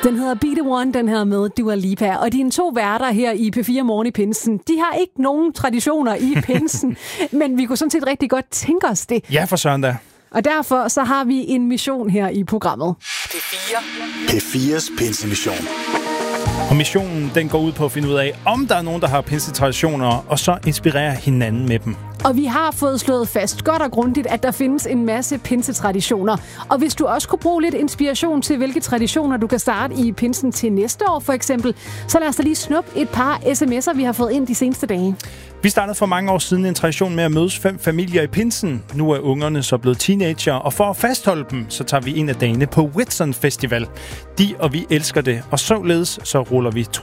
Den hedder Be The One, den her med Dua Lipa. Og dine to værter her i P4 Morgen i pinsen, de har ikke nogen traditioner i pinsen, men vi kunne sådan set rigtig godt tænke os det. Ja, for søren da. Og derfor så har vi en mission her i programmet. P4's pinsemission. Og missionen, den går ud på at finde ud af, om der er nogen, der har pinsetraditioner, og så inspirere hinanden med dem. Og vi har fået slået fast godt og grundigt, at der findes en masse pinsetraditioner. Og hvis du også kunne bruge lidt inspiration til, hvilke traditioner du kan starte i pinsen til næste år for eksempel, så lad os da lige snuppe et par sms'er, vi har fået ind de seneste dage. Vi startede for mange år siden en tradition med at mødes 5 familier i pinsen. Nu er ungerne så blevet teenager, og for at fastholde dem, så tager vi en af dagene på Whitsun Festival. De og vi elsker det, og således så rullede vi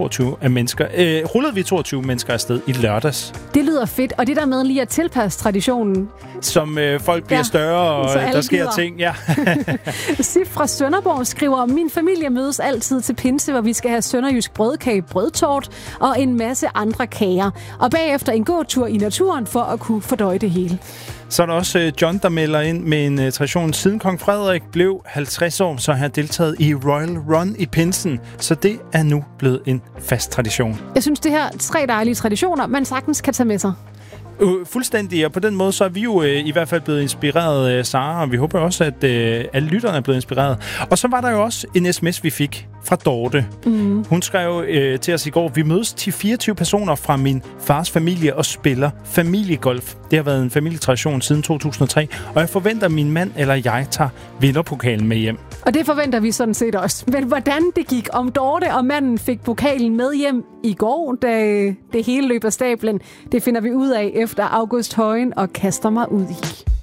22 mennesker afsted i lørdags. Det lyder fedt, og det der med lige at tilpasse traditionen. Som folk bliver større, og der sker ting. Ja. Sif fra Sønderborg skriver, min familie mødes altid til pinse, hvor vi skal have sønderjysk brødkage, brødtort og en masse andre kager. Og bagefter en gåtur i naturen for at kunne fordøje det hele. Så er der også John, der melder ind med en tradition. Siden kong Frederik blev 50 år, så har han deltaget i Royal Run i pinsen. Så det er nu blevet en fast tradition. Jeg synes, det her 3 dejlige traditioner, man sagtens kan tage med sig. Fuldstændig, og på den måde så er vi jo i hvert fald blevet inspireret, Sara, og vi håber også, at alle lytterne er blevet inspireret. Og så var der jo også en sms, vi fik fra Dorte. Hun skrev til os i går, vi mødes til 24 personer fra min fars familie og spiller familiegolf. Det har været en familietradition siden 2003, og jeg forventer, at min mand eller jeg tager vinderpokalen med hjem. Og det forventer vi sådan set også. Men hvordan det gik, om Dorte og manden fik pokalen med hjem i går, da det hele løb af stablen, det finder vi ud af efter August Højen og kaster mig ud i.